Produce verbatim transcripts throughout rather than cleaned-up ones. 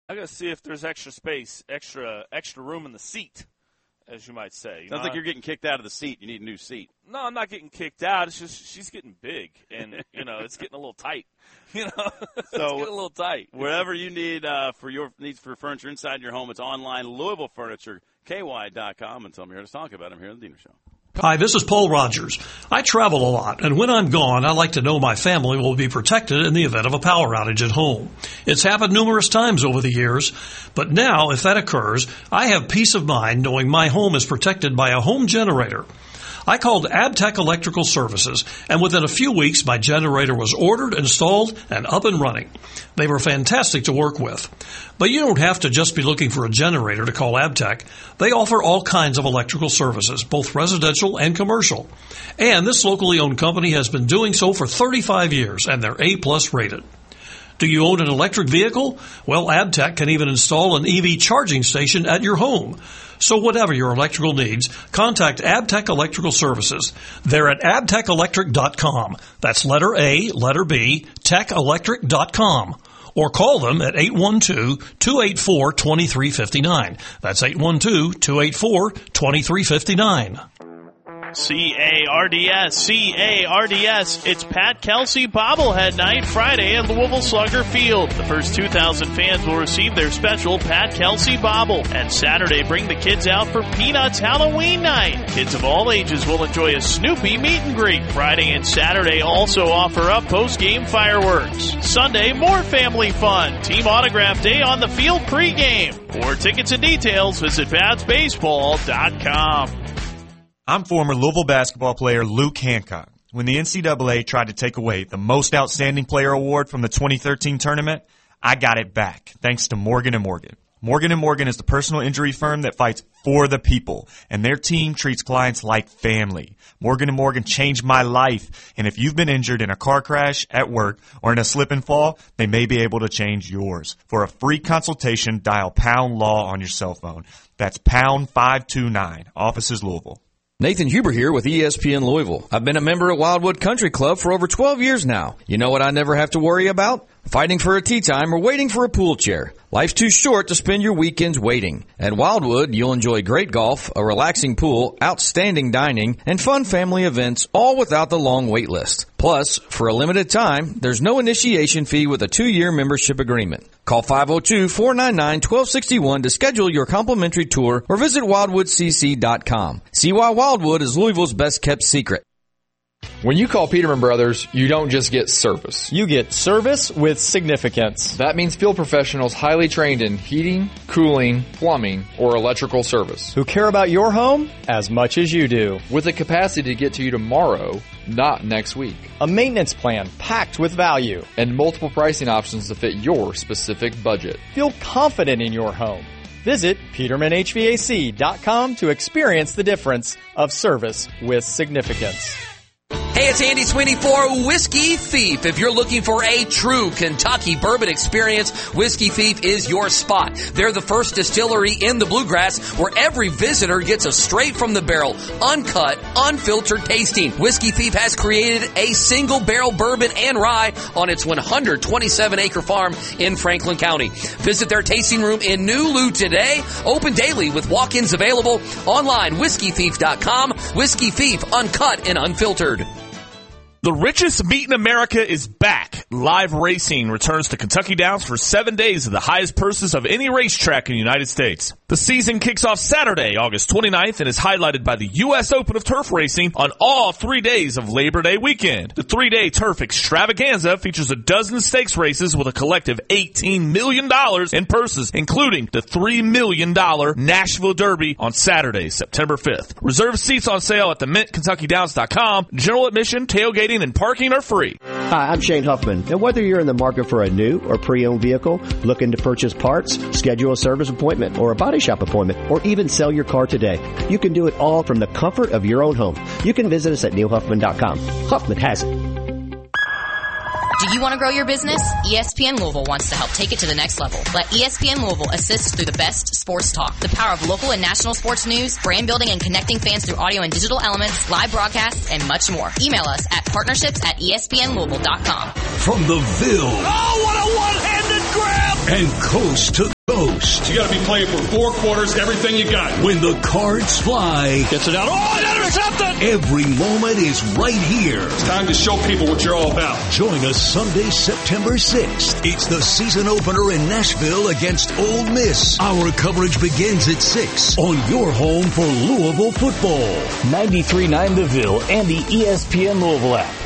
I got to see if there's extra space, extra extra room in the seat, as you might say. You Sounds know, like you're getting kicked out of the seat. You need a new seat. No, I'm not getting kicked out. It's just she's getting big, and, you know, it's getting a little tight. You know, it's so getting a little tight. Whatever you need uh, for your needs for furniture inside your home, it's online, Louisville Furniture, K Y dot com. And tell me here to talk about them here on the Diener Show. Hi, this is Paul Rogers. I travel a lot, and when I'm gone, I like to know my family will be protected in the event of a power outage at home. It's happened numerous times over the years, but now, if that occurs, I have peace of mind knowing my home is protected by a home generator. I called Abtech Electrical Services, and within a few weeks, my generator was ordered, installed, and up and running. They were fantastic to work with. But you don't have to just be looking for a generator to call Abtech. They offer all kinds of electrical services, both residential and commercial. And this locally owned company has been doing so for thirty-five years, and they're A-plus rated. Do you own an electric vehicle? Well, Abtech can even install an E V charging station at your home. So whatever your electrical needs, contact Abtech Electrical Services. They're at abtech electric dot com. That's letter A, letter B, tech electric dot com. Or call them at eight one two, two eight four, two three five nine. That's eight one two, two eight four, two three five nine. C A R D S, C A R D S. It's Pat Kelsey bobblehead night Friday at Louisville Slugger Field. The first two thousand fans will receive their special Pat Kelsey bobble. And Saturday, bring the kids out for Peanuts Halloween night. Kids of all ages will enjoy a Snoopy meet and greet. Friday and Saturday also offer up post-game fireworks. Sunday, more family fun. Team autograph day on the field pregame. For tickets and details, visit bats baseball dot com. I'm former Louisville basketball player Luke Hancock. When the N C double A tried to take away the Most Outstanding Player award from the twenty thirteen tournament, I got it back, thanks to Morgan and Morgan. Morgan and Morgan is the personal injury firm that fights for the people, and their team treats clients like family. Morgan and Morgan changed my life, and if you've been injured in a car crash, at work, or in a slip and fall, they may be able to change yours. For a free consultation, dial pound law on your cell phone. That's pound five two nine, offices Louisville. Nathan Huber here with E S P N Louisville. I've been a member of Wildwood Country Club for over twelve years now. You know what I never have to worry about? Fighting for a tee time or waiting for a pool chair. Life's too short to spend your weekends waiting. At Wildwood, you'll enjoy great golf, a relaxing pool, outstanding dining, and fun family events, all without the long wait list. Plus, for a limited time, there's no initiation fee with a two-year membership agreement. Call five oh two, four nine nine, one two six one to schedule your complimentary tour or visit wildwood c c dot com. See why Wildwood is Louisville's best-kept secret. When you call Peterman Brothers, you don't just get service. You get service with significance. That means field professionals highly trained in heating, cooling, plumbing, or electrical service. Who care about your home as much as you do. With the capacity to get to you tomorrow, not next week. A maintenance plan packed with value. And multiple pricing options to fit your specific budget. Feel confident in your home. Visit peterman h v a c dot com to experience the difference of service with significance. Hey, it's Andy Sweeney for Whiskey Thief. If you're looking for a true Kentucky bourbon experience, Whiskey Thief is your spot. They're the first distillery in the Bluegrass where every visitor gets a straight from the barrel, uncut, unfiltered tasting. Whiskey Thief has created a single barrel bourbon and rye on its one hundred twenty-seven acre farm in Franklin County. Visit their tasting room in New Lou today. Open daily with walk-ins available. Online, whiskey thief dot com. Whiskey Thief, uncut and unfiltered. The richest meet in America is back. Live racing returns to Kentucky Downs for seven days of the highest purses of any racetrack in the United States. The season kicks off Saturday, August twenty-ninth, and is highlighted by the U S Open of Turf Racing on all three days of Labor Day weekend. The three-day turf extravaganza features a dozen stakes races with a collective eighteen million dollars in purses, including the three million dollars Nashville Derby on Saturday, September fifth. Reserve seats on sale at the mint kentucky downs dot com. General admission, tailgating, and parking are free. Hi, I'm Shane Huffman, and whether you're in the market for a new or pre-owned vehicle, looking to purchase parts, schedule a service appointment or a body shop appointment, or even sell your car today, you can do it all from the comfort of your own home. You can visit us at neil huffman dot com. Huffman has it. Do you want to grow your business? E S P N Louisville wants to help take it to the next level. Let E S P N Louisville assist through the best sports talk, the power of local and national sports news, brand building and connecting fans through audio and digital elements, live broadcasts, and much more. Email us at partnerships at E S P N Louisville dot com. From the Ville. Oh, what a one-handed grab! And coast to sixth. You got to be playing for four quarters, everything you got. When the cards fly. Gets it out. Oh, intercepted! Every moment is right here. It's time to show people what you're all about. Join us Sunday, September sixth. It's the season opener in Nashville against Ole Miss. Our coverage begins at six on your home for Louisville football. ninety-three point nine The Ville and the E S P N Louisville app.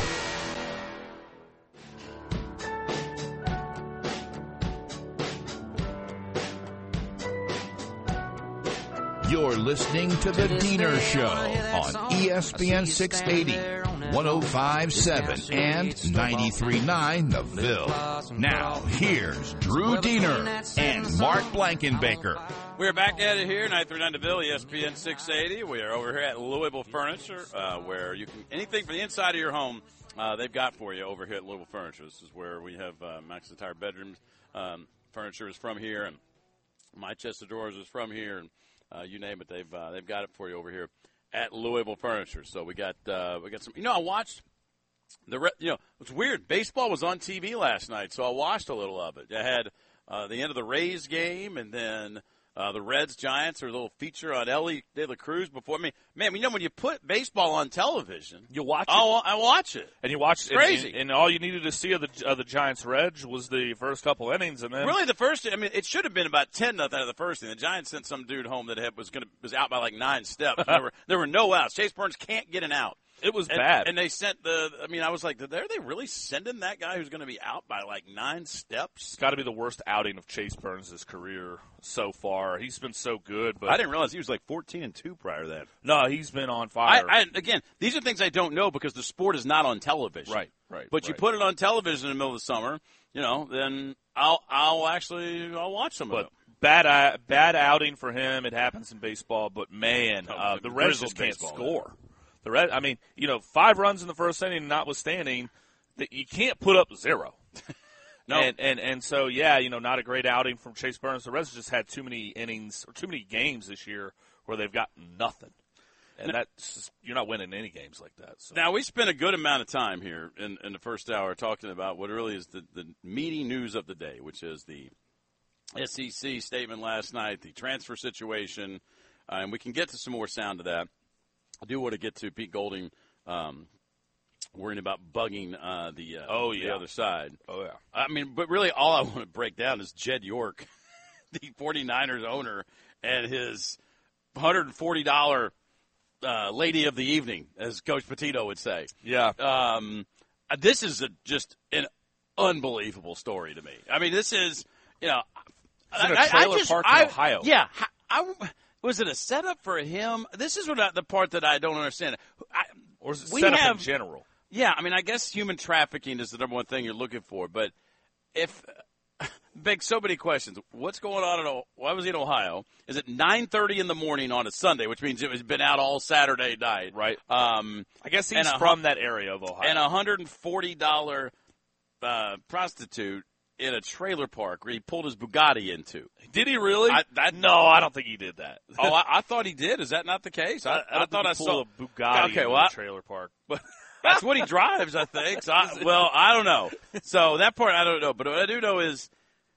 You're listening to The Diener Show on E S P N six eighty, one oh five point seven, and ninety-three point nine The Ville. Now, here's Drew Diener and Mark Blankenbaker. We're back at it here, ninety-three point nine The Ville, E S P N six eighty. We are over here at Louisville Furniture, uh, where you can, anything for the inside of your home, uh, they've got for you over here at Louisville Furniture. This is where we have uh, Max's entire bedrooms. Um, furniture is from here, and my chest of drawers is from here, and Uh, you name it, they've uh, they've got it for you over here at Louisville Furniture. So we got uh, we got some. You know, I watched the. Re- you know, it's weird. Baseball was on T V last night, so I watched a little of it. I had uh, the end of the Rays game, and then uh, the Reds Giants. There's a little feature on Ellie De La Cruz before me. Man, you know when you put baseball on television, you watch it. Oh, I watch it, and you watch it's it, crazy. And, and all you needed to see of the of the Giants Reds was the first couple innings, and then really the first. I mean, it should have been about ten nothing out of the first inning. The Giants sent some dude home that had, was going to was out by like nine steps. there were there were no outs. Chase Burns can't get an out. It was and, bad. And they sent the. I mean, I was like, are they really sending that guy who's going to be out by like nine steps? It's got to be the worst outing of Chase Burns' career so far. He's been so good, but I didn't realize he was like fourteen and two prior to that. No, he's been on fire. I, I, again, these are things I don't know because the sport is not on television. Right, right. But right. you put it on television in the middle of the summer, you know, then I'll I'll actually I'll watch some but of it. Bad uh, bad outing for him. It happens in baseball, but man, oh, uh, the Reds just can't baseball, score. Man. The Red, I mean, you know, five runs in the first inning, notwithstanding, that you can't put up zero. no, and, and and so yeah, you know, not a great outing from Chase Burns. The Reds just had too many innings or too many games this year where they've got nothing, and now, that's just, you're not winning any games like that. So. Now we spent a good amount of time here in, in the first hour talking about what really is the, the meaty news of the day, which is the S E C statement last night, the transfer situation, uh, and we can get to some more sound of that. I do want to get to Pete Golding um, worrying about bugging uh, the, uh, oh, yeah. the other side. Oh, yeah. I mean, but really all I want to break down is Jed York, the 49ers owner, and his one hundred forty dollars uh, lady of the evening, as Coach Petito would say. Yeah. Um, this is a, just an unbelievable story to me. I mean, this is, you know. It's in a trailer I, I just, park I, in Ohio. Yeah. I, I, was it a setup for him? This is what I, the part that I don't understand. I, or is it we setup have, in general? Yeah, I mean, I guess human trafficking is the number one thing you're looking for. But if begs so many questions. What's going on in? Why was he in Ohio? Is it nine thirty in the morning on a Sunday, which means it has been out all Saturday night? Right. Um, I guess he's a, from that area of Ohio. And a one hundred forty dollars uh, prostitute in a trailer park where he pulled his Bugatti into. Did he really? I, that, no, I don't think he did that. oh, I, I thought he did. Is that not the case? I, I, I, I thought I saw a Bugatti okay, in well, a trailer park. But that's what he drives, I think. So I, well, I don't know. So that part I don't know. But what I do know is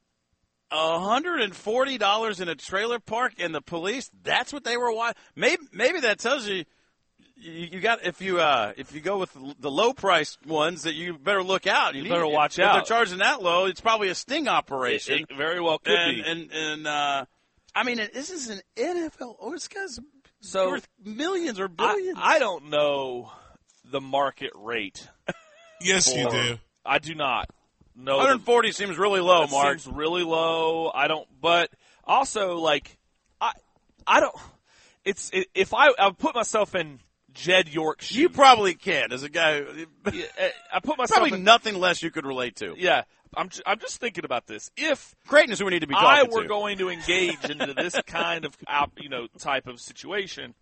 one hundred forty dollars in a trailer park and the police, that's what they were watching. Maybe, maybe that tells you You, you got if you uh, if you go with the low price ones that you better look out. You, you better need, watch if out. If they're charging that low, it's probably a sting operation. It, it very well could and, be. And and uh, I mean, this is an N F L. Oh, this guy's so worth millions or billions. I, I don't know the market rate. Yes, for, you do. I do not. No, one hundred forty seems really low, Mark. Seems really low. I don't. But also, like, I I don't. It's it, if I I put myself in Jed York's shoes. You probably can, as a guy. Yeah, I put myself probably in, nothing less you could relate to. Yeah, I'm. I'm just thinking about this. If Creighton is who we need to be talking I were to. going to engage into this kind of you know type of situation,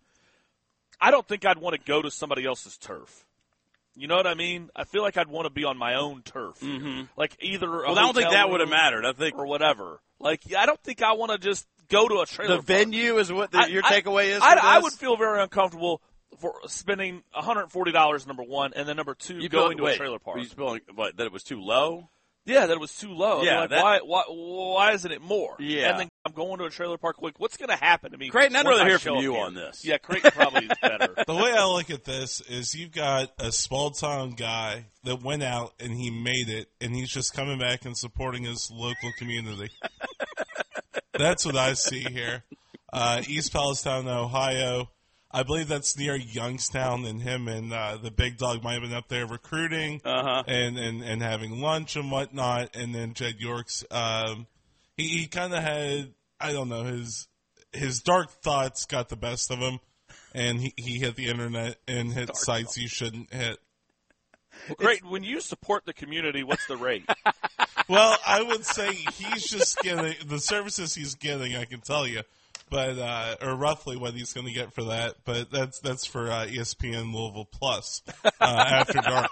I don't think I'd want to go to somebody else's turf. You know what I mean? I feel like I'd want to be on my own turf. Mm-hmm. Like either a well, I don't think that would have room mattered. I think or whatever. Like I don't think I want to just go to a trailer. The venue is what the, I, your I, takeaway is. I, for I this? would feel very uncomfortable for spending one hundred forty dollars. Number one, and then number two, you going feel, to wait, a trailer park. Were you feeling what, that it was too low? Yeah, that it was too low. Yeah, like, that, why, why, why isn't it more? Yeah. And then I'm going to a trailer park. Like, what's going to happen to me? Creighton, I'd once rather I hear show from up you here? on this. Yeah, Creighton probably is better. The way I look at this is you've got a small-town guy that went out and he made it, and he's just coming back and supporting his local community. That's what I see here. Uh, East Palestine, Ohio. I believe that's near Youngstown, and him and uh, the big dog might have been up there recruiting uh-huh. and, and, and having lunch and whatnot. And then Jed York's, um, he, he kind of had, I don't know, his his dark thoughts got the best of him, and he, he hit the internet and hit dark sites he shouldn't hit. Well, great. When you support the community, what's the rate? Well, I would say he's just getting the services he's getting. I can tell you. But uh, or roughly what he's going to get for that, but that's that's for uh, E S P N Louisville Plus uh, after dark,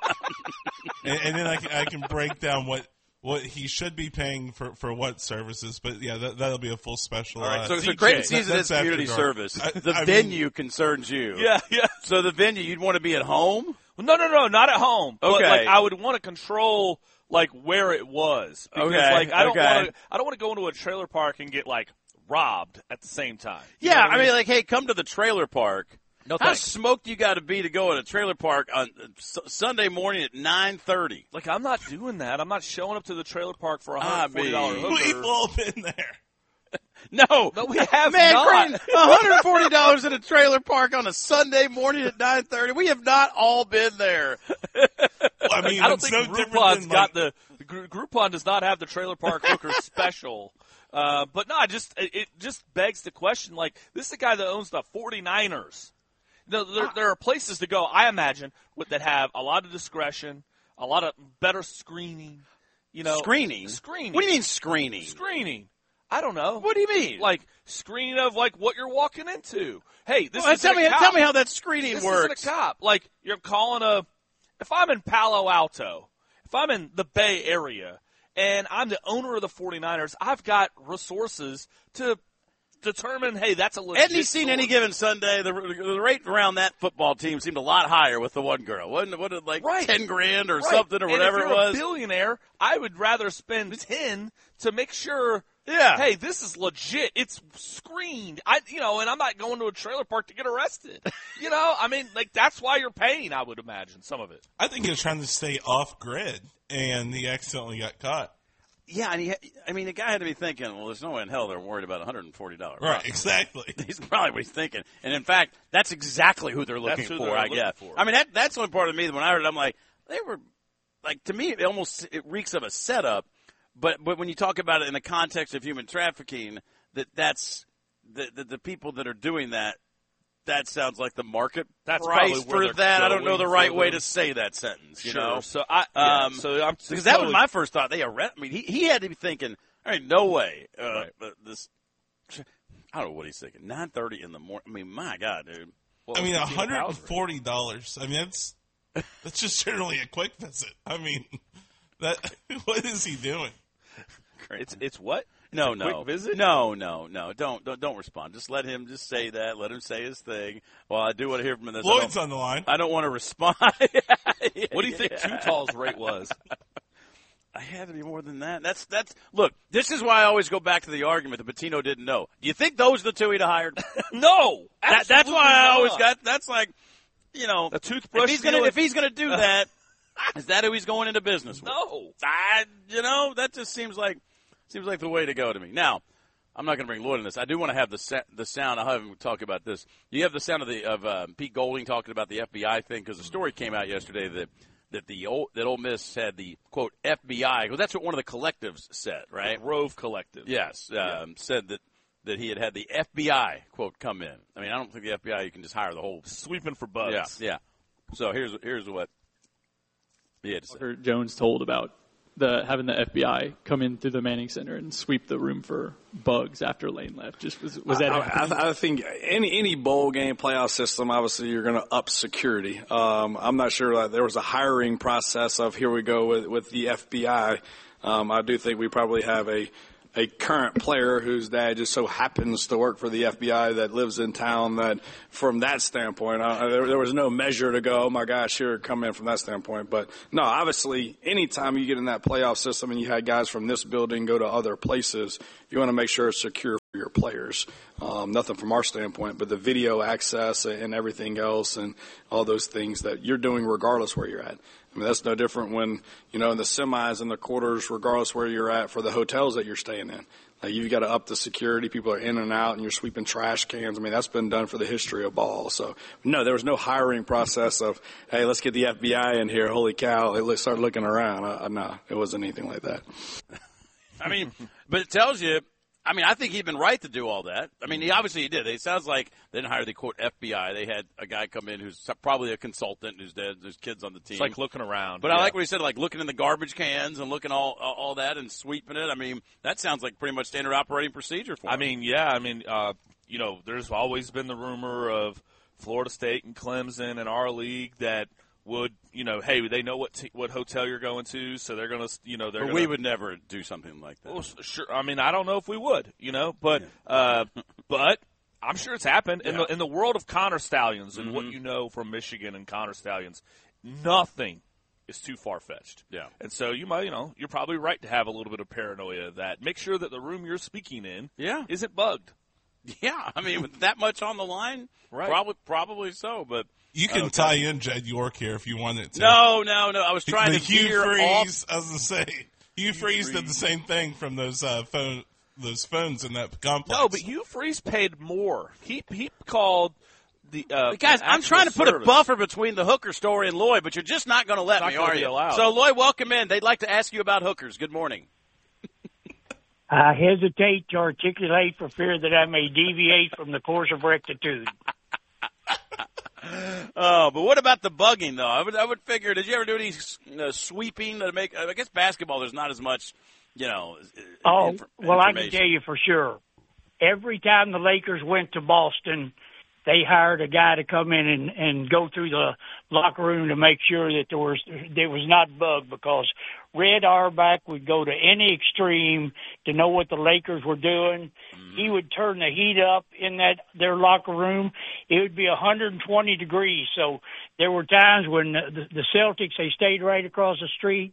and, and then I can, I can break down what, what he should be paying for, for what services. But yeah, that, that'll be a full special. All right, uh, so, so Creighton sees it as community dark. service. I, the I venue mean, concerns you. Yeah, yeah. So the venue, you'd want to be at home? Well, no, no, no, not at home. Okay. But, like, I would want to control like where it was because okay. like I don't okay. want to I don't want to go into a trailer park and get like robbed at the same time. You Yeah, know what I mean, like, hey, come to the trailer park. No How thanks. smoked you got to be to go in a trailer park on uh, S- Sunday morning at nine thirty? Like, I'm not doing that. I'm not showing up to the trailer park for a one I hundred forty dollars mean, hooker. We've all been there. No. No, we have Man, not. Creighton, one hundred forty dollars in a trailer park on a Sunday morning at nine thirty. We have not all been there. Well, I mean, I don't it's think no different Groupon's than, got like, the, the Gr- Groupon does not have the trailer park hooker special. Uh, but no, I just it, it just begs the question. Like, this is the guy that owns the forty-niners. You know, there, there are places to go, I imagine, with, that have a lot of discretion, a lot of better screening. You know, Screening? Screening. What do you mean screening? Screening. I don't know. What do you mean? Like screening of like what you're walking into. Hey, this Well, is tell me, a cop. tell me how that screening this works. Isn't a cop. Like, you're calling a. If I'm in Palo Alto, if I'm in the Bay Area, and I'm the owner of the forty-niners, I've got resources to determine. Hey, that's a legit. Hadn't he seen source. any given Sunday? The, the rate around that football team seemed a lot higher with the one girl. Wasn't it, wasn't it like Right. ten grand or Right. something or And whatever if you're it was? A billionaire, I would rather spend ten to make sure. Yeah. Hey, this is legit. It's screened. I, you know, and I'm not going to a trailer park to get arrested. You know, I mean, like that's why you're paying. I would imagine some of it. I think he was trying to stay off grid, and he accidentally got caught. Yeah, and he, I mean, the guy had to be thinking, well, there's no way in hell they're worried about one hundred forty dollars. Right, exactly. He's probably what he's thinking. And, in fact, that's exactly who they're looking That's who for, they're I looking guess. for. I mean, that that's one part of me that when I heard it, I'm like, they were, like, to me, it almost it reeks of a setup. But but when you talk about it in the context of human trafficking, that that's the, the, the people that are doing that, that sounds like the market That's price probably where for they're that. I don't know the going right for way them. to say that sentence, you Sure. know? So I, yeah, Um, so I'm Because that was totally- my first thought. They arrest. I mean, he he had to be thinking, all right, no way. Uh, Right. But this, I don't know what he's thinking. Nine thirty in the morning. I mean, my God, dude. Well, I mean, it's one hundred pounds, forty dollars. I mean, that's that's just generally a quick visit. I mean, that what is he doing? It's it's what? No, It's a no, quick visit? no, no, no. Don't, don't don't respond. Just let him just say that. Let him say his thing. Well, I do want to hear from him. This. Floyd's I on the line. I don't want to respond. What do you think Tootal's rate was? I had to be more than that. That's that's. Look, this is why I always go back to the argument that Pitino didn't know. Do you think those are the two he'd have hired? No, That, that's why I absolutely always not. got. That's like, you know, A toothbrush If he's gonna stealing- if he's gonna do that, is that who he's going into business with? No. I, you know, that just seems like seems like the way to go to me. Now, I'm not going to bring Lloyd in this. I do want to have the sa- the sound. I'll have him talk about this. You have the sound of the of uh, Pete Golding talking about the F B I thing because the story came out yesterday that that the old, that Ole Miss had the quote F B I because that's what one of the collectives said, right? The Rove Collective. Yes, um, Yeah. said that. That he had had the F B I quote come in. I mean, I don't think the F B I you can just hire the whole Sweeping for bugs. Yeah, yeah. So here's here's what he had to say. Walker Jones told about the having the F B I come in through the Manning Center and sweep the room for bugs after Lane left. Just was was that? I, I, I think any any bowl game playoff system, obviously, you're going to up security. Um, I'm not sure that there was a hiring process of here we go with with the F B I. Um, I do think we probably have a a current player whose dad just so happens to work for the F B I that lives in town. That from that standpoint, uh, there, there was no measure to go, oh my gosh, here come in from that standpoint. But no, obviously, anytime you get in that playoff system and you had guys from this building go to other places, you want to make sure it's secure for your players. Um, nothing from our standpoint, but the video access and everything else and all those things that you're doing regardless where you're at. I mean, that's no different when, you know, in the semis and the quarters, regardless where you're at for the hotels that you're staying in. Like, you've got to up the security. People are in and out, and you're sweeping trash cans. I mean, that's been done for the history of ball. So, no, there was no hiring process of, hey, let's get the F B I in here. Holy cow. Let's start looking around. Uh, no, it wasn't anything like that. I mean, but it tells you, I mean, I think he'd been right to do all that. I mean, he obviously he did. It sounds like they didn't hire the, quote, F B I. They had a guy come in who's probably a consultant who's dead. There's kids on the team. It's like looking around. But yeah. I like what he said, like looking in the garbage cans and looking all all that and sweeping it. I mean, that sounds like pretty much standard operating procedure for him. I mean, yeah. I mean, uh, you know, there's always been the rumor of Florida State and Clemson in our league that would, you know, hey, they know what t- what hotel you're going to, so they're going to, you know, they're. But gonna, we would never do something like that. Well, sure. I mean, I don't know if we would, you know, but uh, but I'm sure it's happened in Yeah. the in the world of Connor Stallions and Mm-hmm. what you know from Michigan and Connor Stallions. Nothing is too far fetched. Yeah. And so you might, you know, you're probably right to have a little bit of paranoia that make sure that the room you're speaking in, yeah. isn't bugged. Yeah, I mean, with that much on the line, right? Probably, probably so. But you can uh, tie in Jed York here if you wanted to. No, no, no. I was trying the to Hugh veer Freeze. off. I was going to say Hugh Freeze did the same thing from those uh, phone, those phones in that complex. No, but Hugh Freeze paid more. He he called the uh, guys. I'm trying to put service. a buffer between the hooker story and Lloyd, but you're just not going to let Not me, gonna are be you? allowed. So, Lloyd, welcome in. They'd like to ask you about hookers. Good morning. I hesitate to articulate for fear that I may deviate from the course of rectitude. Oh, but what about the bugging, though? I would, I would figure, did you ever do any uh, sweeping to make, I guess basketball, there's not as much, you know, Oh, inf- well, I can information. tell you for sure. Every time the Lakers went to Boston, they hired a guy to come in and, and go through the locker room to make sure that there was there was not bugged, because Red Auerbach would go to any extreme to know what the Lakers were doing. Mm-hmm. He would turn the heat up in that their locker room. It would be one hundred twenty degrees. So there were times when the, the Celtics, they stayed right across the street.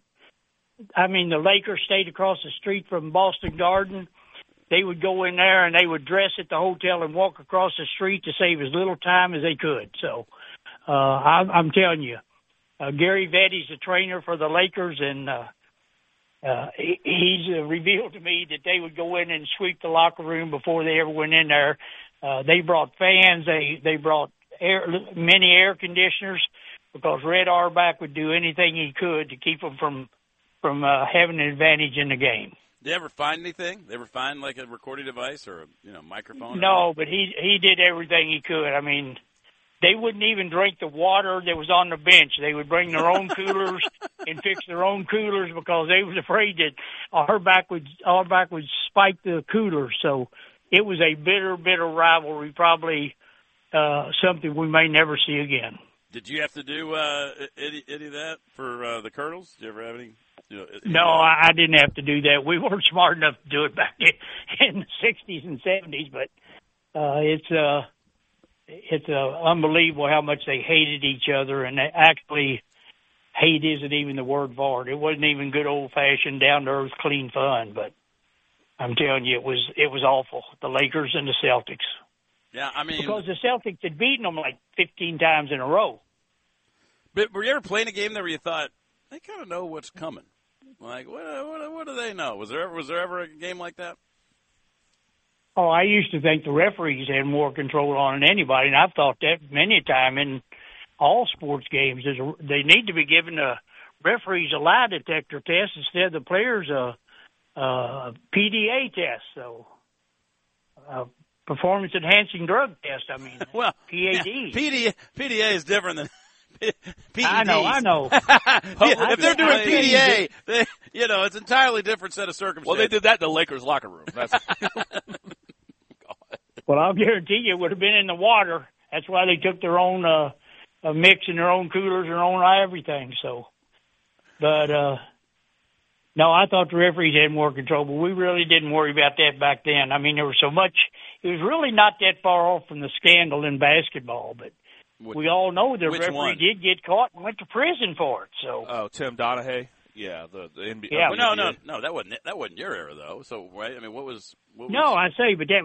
I mean, the Lakers stayed across the street from Boston Garden. They would go in there and they would dress at the hotel and walk across the street to save as little time as they could. So uh, I'm, I'm telling you, uh, Gary Vetti's the trainer for the Lakers, and uh, uh, he, he's uh, revealed to me that they would go in and sweep the locker room before they ever went in there. Uh, they brought fans. They they brought air, many air conditioners, because Red Auerbach would do anything he could to keep them from from uh, having an advantage in the game. Did you ever find anything? Did you ever find like a recording device or a you know microphone? No, but he he did everything he could. I mean, they wouldn't even drink the water that was on the bench. They would bring their own coolers and fix their own coolers, because they was afraid that Auerbach would Auerbach would spike the coolers. So it was a bitter, bitter rivalry. Probably uh, something we may never see again. Did you have to do uh, any, any of that for uh, the Colonels? Did you ever have any? You know, No, I, I didn't have to do that. We weren't smart enough to do it back in, in the sixties and seventies, but uh, it's uh, it's uh, unbelievable how much they hated each other, and they actually, hate isn't even the word for it. It wasn't even good old-fashioned, down-to-earth, clean fun, but I'm telling you, it was it was awful, the Lakers and the Celtics. Yeah, I mean, because the Celtics had beaten them like fifteen times in a row. But were you ever playing a game there where you thought, they kind of know what's coming? Like, what, what, what do they know? Was there ever, was there ever a game like that? Oh, I used to think the referees had more control on it than anybody, and I've thought that many a time in all sports games. Is they need to be giving the referees a lie detector test instead of the players a, a P D A test. So, uh, performance enhancing drug test. I mean, well, P A D. Yeah, P D A, P D A is different than P E Ds. I know, I know. Yeah, if they're doing P D A, they, you know, it's an entirely different set of circumstances. Well, they did that in the Lakers locker room. That's Well, I'll guarantee you it would have been in the water. That's why they took their own uh, uh, mix and their own coolers, their own everything. So, but uh, No, I thought the referees had more control, but we really didn't worry about that back then. I mean, there was so much. It was really not that far off from the scandal in basketball, but Which, we all know the referee one? did get caught and went to prison for it. So. Oh, Tim Donahue. Yeah, the the N B A. Yeah, well, no, no, no. That wasn't that wasn't your era though. So right? I mean, what was? What no, was, I say, but that